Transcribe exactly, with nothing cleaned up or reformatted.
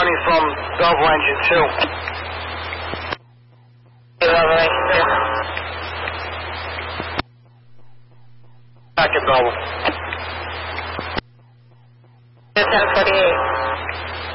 Tony from Bravo Engine two. Bravo Engine two. Back at Bravo.